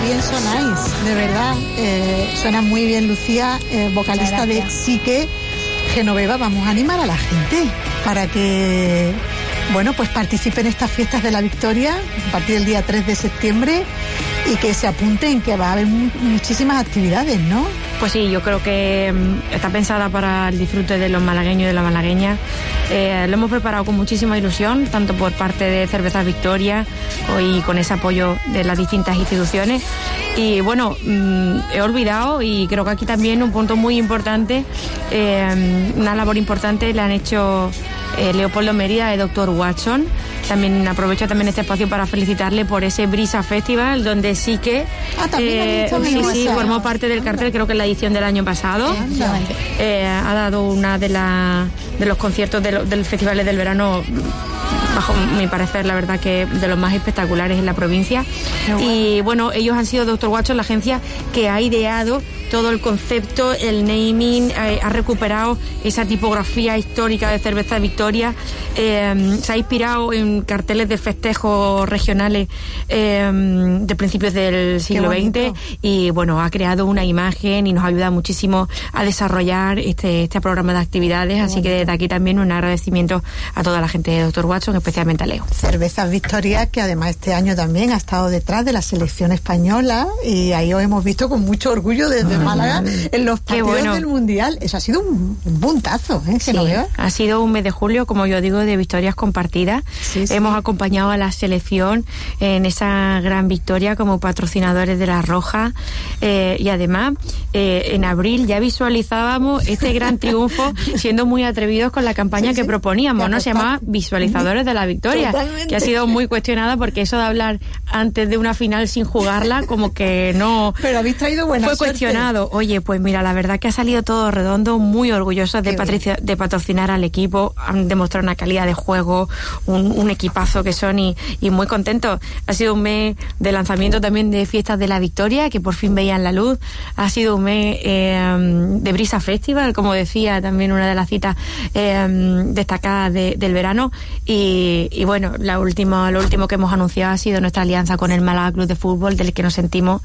bien sonáis, de verdad. Suena muy bien, Lucía, vocalista de Xique. Genoveva, vamos a animar a la gente para que, bueno, pues participen en estas fiestas de la Victoria a partir del día 3 de septiembre y que se apunten, que va a haber muchísimas actividades, ¿no? Pues sí, yo creo que está pensada para el disfrute de los malagueños y de las malagueñas. Lo hemos preparado con muchísima ilusión, tanto por parte de Cervezas Victoria y con ese apoyo de las distintas instituciones. Y bueno, he olvidado, y creo que aquí también un punto muy importante, una labor importante la han hecho Leopoldo Mérida y Dr. Watson. También aprovecho este espacio para felicitarle por ese Brisa Festival, donde sí que formó parte del cartel, creo que en la edición del año pasado. Ha dado una de los conciertos del Festival del Verano, bajo mi parecer, la verdad que de los más espectaculares en la provincia. Y bueno, ellos han sido Dr. Watson, la agencia que ha ideado todo el concepto, el naming, ha recuperado esa tipografía histórica de Cerveza Victoria, se ha inspirado en carteles de festejos regionales de principios del siglo XX, y bueno, ha creado una imagen y nos ayuda muchísimo a desarrollar este programa de actividades. Así que desde aquí también un agradecimiento a toda la gente de Dr. Watson, especialmente a Leo. Cervezas Victoria, que además este año también ha estado detrás de la selección española, y ahí os hemos visto con mucho orgullo desde Málaga en los partidos del Mundial. Eso ha sido un puntazo, sí, ha sido un mes de julio, como yo digo, de victorias compartidas. Hemos acompañado a la selección en esa gran victoria como patrocinadores de La Roja, y además en abril ya visualizábamos este gran triunfo, siendo muy atrevidos con la campaña que proponíamos, ¿no? Se llamaba Visualizadores de la Victoria. Totalmente. Que ha sido muy cuestionada, porque eso de hablar antes de una final sin jugarla, como que no... Pero habéis traído buena suerte. Fue cuestionado. Oye, pues mira, la verdad que ha salido todo redondo, muy orgullosos de patrocinar al equipo, han demostrado una calidad de juego, un equipazo que son, y muy contentos. Ha sido un mes de lanzamiento también de Fiestas de la Victoria, que por fin veían la luz. Ha sido un mes de Brisa Festival, como decía, también una de las citas destacadas del verano. Y bueno, lo último que hemos anunciado ha sido nuestra alianza con el Málaga Club de Fútbol, del que nos sentimos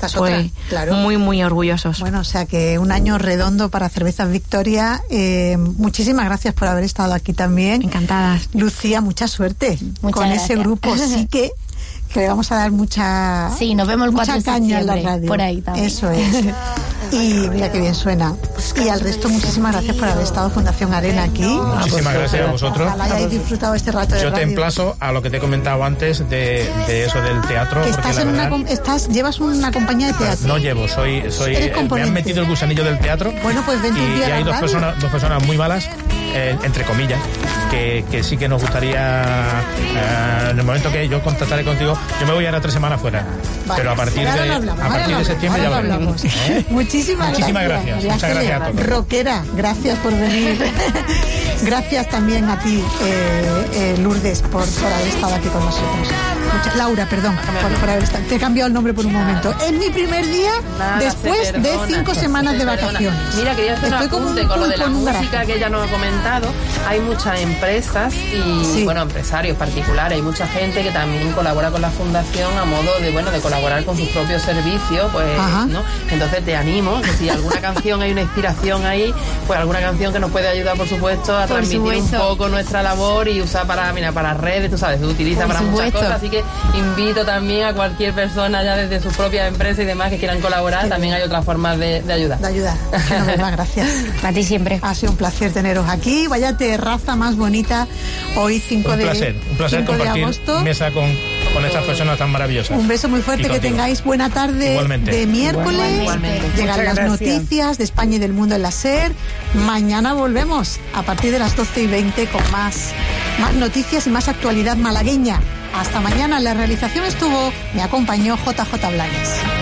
muy, muy orgullosos. Bueno, o sea que un año redondo para Cervezas Victoria. Muchísimas gracias por haber estado aquí también. Encantadas. Lucía, mucha suerte con ese grupo. Sí que le vamos a dar mucha... Sí, nos vemos el 4 de caña en la radio. Por ahí también. Eso es. Y mira qué bien suena. Y al resto, muchísimas gracias por haber estado Fundación Arena aquí. Muchísimas gracias a vosotros. Ojalá hayáis disfrutado este rato de radio. Yo te emplazo a lo que te he comentado antes de eso del teatro. Que llevas una compañía de teatro. No llevo, soy me han metido el gusanillo del teatro. Bueno, pues vente un día. Y hay dos personas muy malas, entre comillas, que sí que nos gustaría, en el momento que yo contactaré contigo, yo me voy a ir a 3 semanas fuera. Vale, pero a partir de septiembre ya hablamos. Muchísimas gracias. Muchas gracias a todos. Roquera, gracias por venir. Gracias también a ti, Lourdes, por haber estado aquí con nosotros. Laura, perdón, por haber estado. Te he cambiado el nombre por un momento. Es mi primer día después de 5 semanas de vacaciones. Mira, quería hacer un apunte con lo de la música que ella nos ha comentado. Hay muchas empresas y empresarios particulares, hay mucha gente que también colabora con la fundación a modo de colaborar con sus propios servicios, pues, ¿no? Entonces te animo, que si alguna canción hay una inspiración ahí, pues alguna canción que nos puede ayudar, por supuesto, a transmitir un poco nuestra labor y usar para redes, tú sabes, se utiliza para muchas cosas, así que invito también a cualquier persona ya desde sus propias empresas y demás que quieran colaborar, también hay otras formas de ayudar. De ayudar, gracias. A ti siempre. Ha sido un placer teneros aquí, vaya terraza más bonita, hoy 5 de agosto. Un placer compartir mesa con estas personas tan maravillosas. Un beso muy fuerte, que tengáis buena tarde. Igualmente. De miércoles. Igualmente. Llegan las noticias de España y del mundo en la SER. Mañana volvemos a partir de las 12:20 con más noticias y más actualidad malagueña. Hasta mañana. La realización me acompañó JJ Blanes.